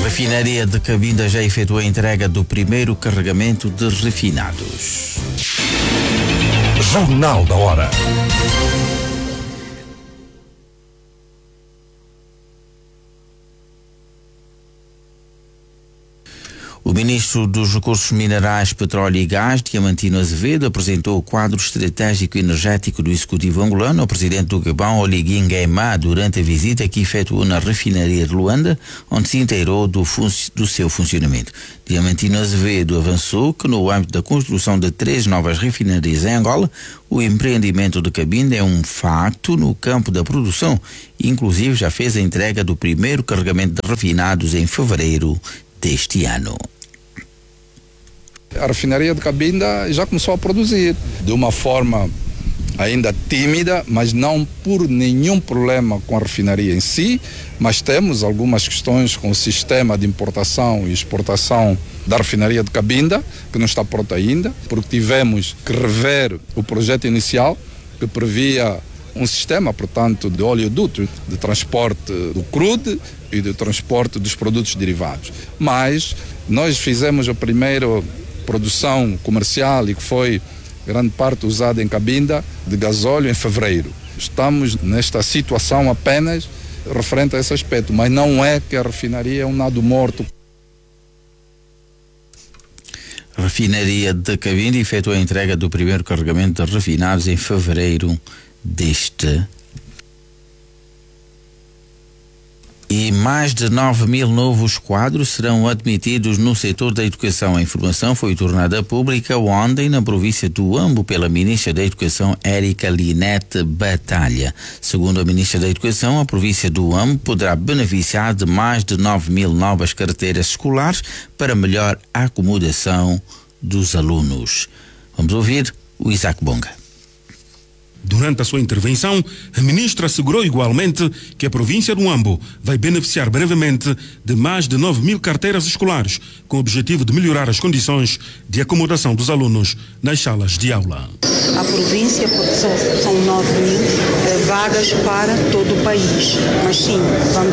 refinaria de Cabinda já efetuou a entrega do primeiro carregamento de refinados. Jornal da Hora. O ministro dos Recursos Minerais, Petróleo e Gás, Diamantino Azevedo, apresentou o quadro estratégico energético do Executivo angolano ao presidente do Gabão, Oligui Nguema, durante a visita que efetuou na refinaria de Luanda, onde se inteirou do seu funcionamento. Diamantino Azevedo avançou que, no âmbito da construção de 3 novas refinarias em Angola, o empreendimento de Cabinda é um facto no campo da produção. Inclusive, já fez a entrega do primeiro carregamento de refinados em fevereiro deste ano. A refinaria de Cabinda já começou a produzir de uma forma ainda tímida, mas não por nenhum problema com a refinaria em si, mas temos algumas questões com o sistema de importação e exportação da refinaria de Cabinda, que não está pronto ainda, porque tivemos que rever o projeto inicial, que previa um sistema, portanto, de oleoduto, de transporte do crude e de transporte dos produtos derivados. Mas nós fizemos a primeira produção comercial e que foi grande parte usada em Cabinda de gasóleo em fevereiro. Estamos nesta situação apenas referente a esse aspecto, mas não é que a refinaria é um nado morto. A refinaria de Cabinda efetuou a entrega do primeiro carregamento de refinados em fevereiro deste. E mais de 9.000 novos quadros serão admitidos no setor da educação. A informação foi tornada pública ontem na província do Huambo pela ministra da Educação, Érica Linete Batalha. Segundo a ministra da Educação, a província do Huambo poderá beneficiar de mais de 9.000 novas carteiras escolares para melhor acomodação dos alunos. Vamos ouvir o Isaac Bonga. Durante a sua intervenção, a ministra assegurou igualmente que a província do Huambo vai beneficiar brevemente de mais de 9.000 carteiras escolares, com o objetivo de melhorar as condições de acomodação dos alunos nas salas de aula. A província, porque são 9.000 vagas para todo o país, mas sim, vamos,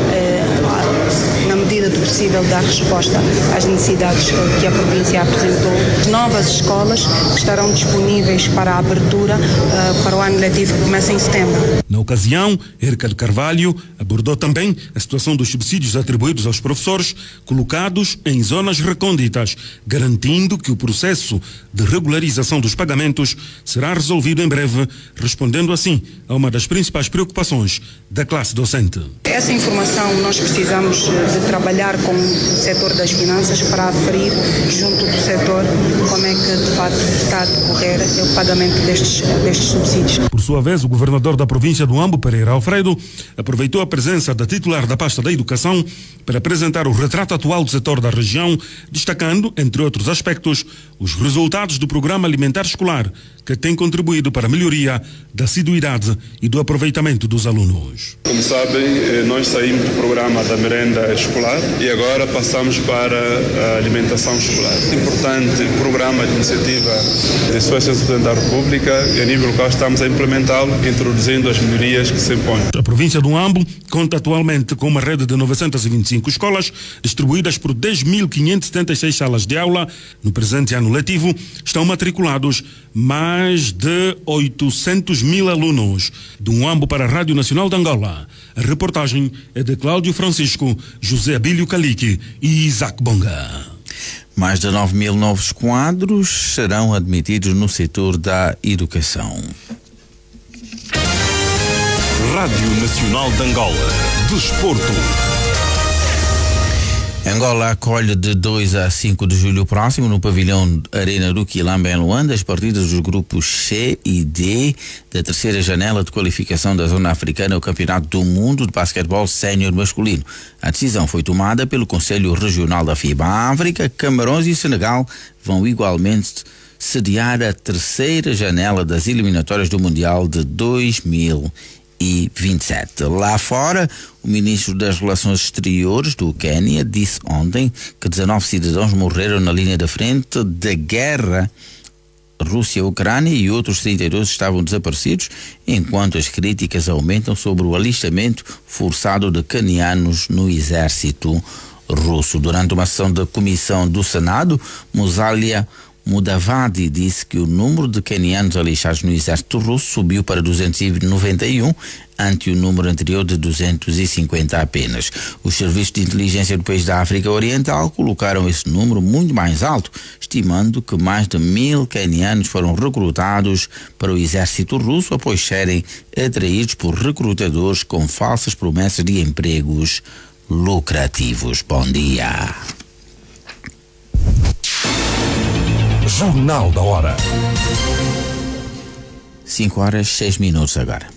na medida do possível, dar resposta às necessidades que a província apresentou. Novas escolas que estarão disponíveis para a abertura para o ano letivo que começa em setembro. Na ocasião, Érica de Carvalho abordou também a situação dos subsídios atribuídos aos professores colocados em zonas recônditas, garantindo que o processo de regularização dos pagamentos será resolvido em breve, respondendo assim a uma das principais preocupações da classe docente. Essa informação nós precisamos de trabalhar com o setor das finanças para aferir junto do setor como é que de facto está a decorrer o pagamento destes subsídios. Por sua vez, o governador da província do Huambo, Pereira Alfredo, aproveitou a presença da titular da pasta da educação para apresentar o retrato atual do setor da região, destacando, entre outros aspectos, os resultados do programa alimentar escolar, que tem contribuído para a melhoria da assiduidade e do aproveitamento dos alunos. Como sabem, nós saímos do programa da merenda escolar e agora passamos para a alimentação escolar. Importante programa de iniciativa da Associação Estudante da República e a nível local estamos a implementá-lo, introduzindo as melhorias que se impõem. A província do Huambo conta atualmente com uma rede de 925 escolas, distribuídas por 10.576 salas de aula. No presente ano letivo estão matriculados mais de 800.000 alunos. Do Huambo para a Rádio Nacional de Angola. A reportagem é de Cláudio Francisco, José Abílio Calique e Isaac Bonga. Mais de 9.000 novos quadros serão admitidos no setor da educação. Rádio Nacional de Angola. Desporto. Angola acolhe de 2 a 5 de julho próximo no pavilhão Arena do Quilamba em Luanda as partidas dos grupos C e D da terceira janela de qualificação da zona africana ao Campeonato do Mundo de Basquetebol Sénior Masculino. A decisão foi tomada pelo Conselho Regional da FIBA África. Camarões e Senegal vão igualmente sediar a terceira janela das eliminatórias do Mundial de 2027. Lá fora, o ministro das Relações Exteriores do Quênia disse ontem que 19 cidadãos morreram na linha da frente da guerra Rússia-Ucrânia e outros 32 estavam desaparecidos, enquanto as críticas aumentam sobre o alistamento forçado de quenianos no exército russo. Durante uma sessão da comissão do Senado, Musalia Mudavadi disse que o número de quenianos alistados no exército russo subiu para 291, ante o número anterior de 250 apenas. Os serviços de inteligência do país da África Oriental colocaram esse número muito mais alto, estimando que mais de 1.000 quenianos foram recrutados para o exército russo após serem atraídos por recrutadores com falsas promessas de empregos lucrativos. Bom dia. Jornal da Hora. 5:06 agora.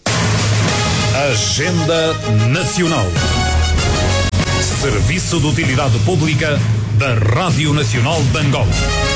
Agenda Nacional. Serviço de Utilidade Pública da Rádio Nacional de Angola.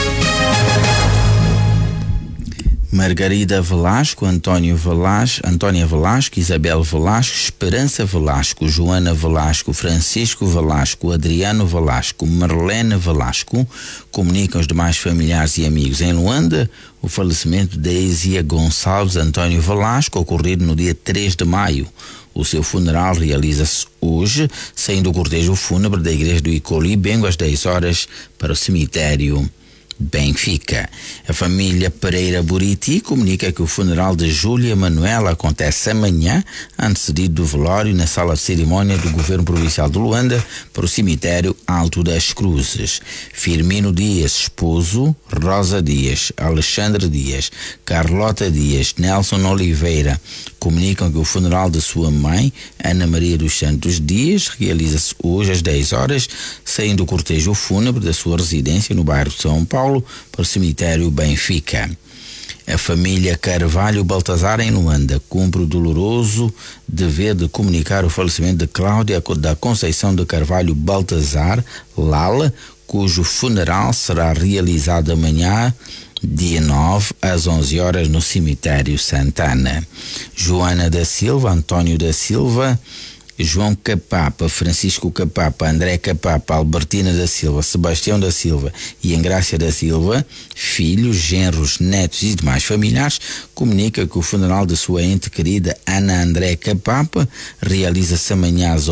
Margarida Velasco, Antónia Velasco, Isabel Velasco, Esperança Velasco, Joana Velasco, Francisco Velasco, Adriano Velasco, Marlene Velasco comunicam os demais familiares e amigos em Luanda o falecimento de Eisia Gonçalves Antônio Velasco, ocorrido no dia 3 de maio. O seu funeral realiza-se hoje, saindo o cortejo fúnebre da igreja do Icolibengo às 10 horas para o cemitério Benfica. A família Pereira Buriti comunica que o funeral de Júlia Manuela acontece amanhã, antecedido do velório na sala de cerimônia do Governo Provincial de Luanda para o cemitério Alto das Cruzes. Firmino Dias, esposo, Rosa Dias, Alexandre Dias, Carlota Dias, Nelson Oliveira comunicam que o funeral de sua mãe, Ana Maria dos Santos Dias, realiza-se hoje às 10 horas, saindo o cortejo fúnebre da sua residência no bairro de São Paulo para o cemitério Benfica. A família Carvalho Baltazar em Luanda cumpre o doloroso dever de comunicar o falecimento de Cláudia da Conceição de Carvalho Baltazar, Lala, cujo funeral será realizado amanhã, dia 9, às 11 horas no cemitério Santana. Joana da Silva, Antônio da Silva, João Capapa, Francisco Capapa, André Capapa, Albertina da Silva, Sebastião da Silva e Engrácia da Silva, filhos, genros, netos e demais familiares, comunica que o funeral de sua ente querida Ana André Capapa realiza-se amanhã às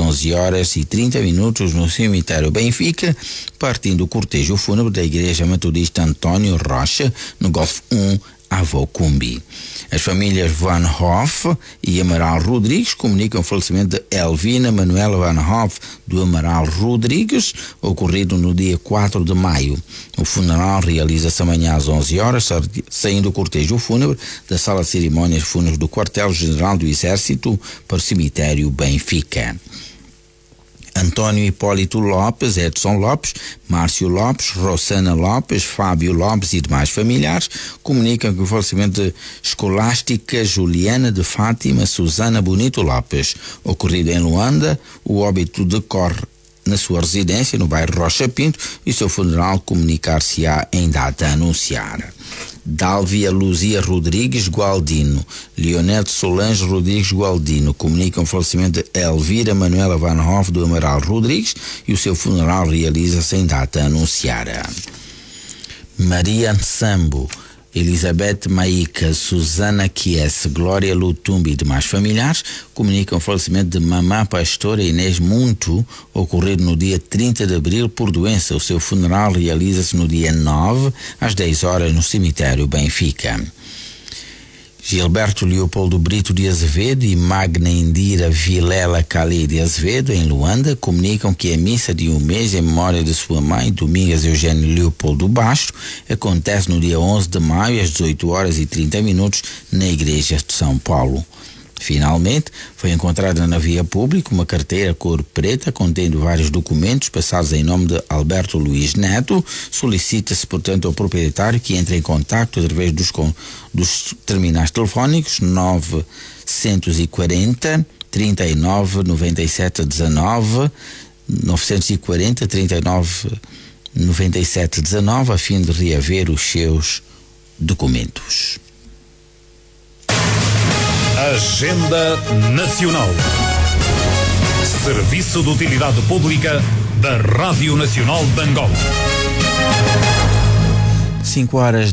11h30 no cemitério Benfica, partindo o cortejo fúnebre da Igreja Metodista Antônio Rocha, no Golfo 1, Avocumbi. As famílias Van Hoff e Amaral Rodrigues comunicam o falecimento de Elvina Manuela Van Hoff do Amaral Rodrigues, ocorrido no dia 4 de maio. O funeral realiza-se amanhã às 11 horas, saindo o cortejo fúnebre da sala de cerimônias fúnebres do Quartel-General do Exército para o cemitério Benfica. Antônio Hipólito Lopes, Edson Lopes, Márcio Lopes, Rosana Lopes, Fábio Lopes e demais familiares comunicam que o falecimento de Escolástica Juliana de Fátima Susana Bonito Lopes, ocorrido em Luanda, o óbito decorre na sua residência no bairro Rocha Pinto e o seu funeral comunicar-se-á em data a anunciar. Dálvia Luzia Rodrigues Gualdino, Leonel Solange Rodrigues Gualdino comunicam o falecimento de Elvira Manuela Van Hoff do Amaral Rodrigues e o seu funeral realiza-se em data a anunciar. Maria Sambo, Elizabeth Maíca, Susana Kies, Glória Lutumbi e demais familiares comunicam o falecimento de mamã pastora Inês Muntu, ocorrido no dia 30 de abril por doença. O seu funeral realiza-se no dia 9, às 10 horas, no cemitério Benfica. Gilberto Leopoldo Brito de Azevedo e Magna Indira Vilela Calê de Azevedo, em Luanda, comunicam que a missa de um mês em memória de sua mãe, Domingas Eugênio Leopoldo Basto, acontece no dia 11 de maio, às 18h30, na Igreja de São Paulo. Finalmente, foi encontrada na via pública uma carteira cor preta contendo vários documentos passados em nome de Alberto Luiz Neto. Solicita-se, portanto, ao proprietário que entre em contacto através dos terminais telefónicos 940 39 97 19, 940 39 97 19, a fim de reaver os seus documentos. Agenda Nacional. Serviço de Utilidade Pública da Rádio Nacional de Angola.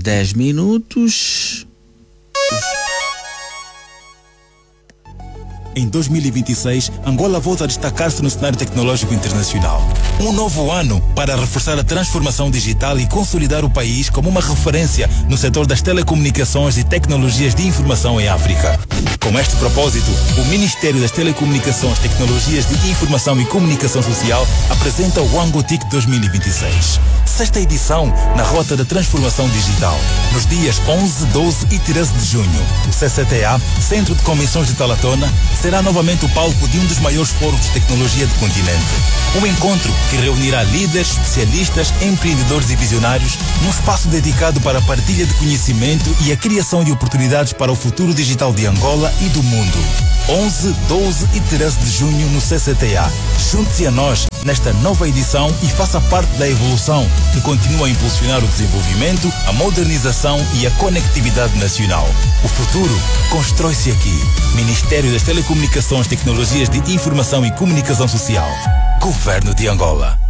5h10. Em 2026, Angola volta a destacar-se no cenário tecnológico internacional. Um novo ano para reforçar a transformação digital e consolidar o país como uma referência no setor das telecomunicações e tecnologias de informação em África. Com este propósito, o Ministério das Telecomunicações, Tecnologias de Informação e Comunicação Social apresenta o Wangotic 2026. Sexta edição na rota da transformação digital. Nos dias 11, 12 e 13 de junho, o CCTA, Centro de Convenções de Talatona, será novamente o palco de um dos maiores fóruns de tecnologia do continente. Um encontro que reunirá líderes, especialistas, empreendedores e visionários num espaço dedicado para a partilha de conhecimento e a criação de oportunidades para o futuro digital de Angola e do mundo. 11, 12 e 13 de junho no CCTA. Junte-se a nós nesta nova edição e faça parte da evolução que continua a impulsionar o desenvolvimento, a modernização e a conectividade nacional. O futuro constrói-se aqui. Ministério das Telecomunicações, Tecnologias de Informação e Comunicação Social. Governo de Angola.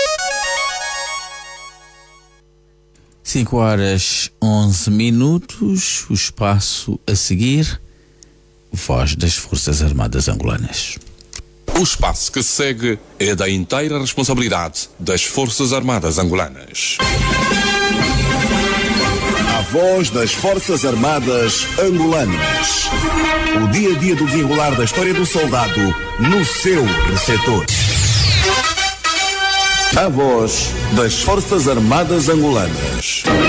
5h11. O espaço a seguir. Voz das Forças Armadas Angolanas. O espaço que se segue é da inteira responsabilidade das Forças Armadas Angolanas. A voz das Forças Armadas Angolanas. O dia a dia do desenrolar da história do soldado no seu receptor. A voz das Forças Armadas Angolanas.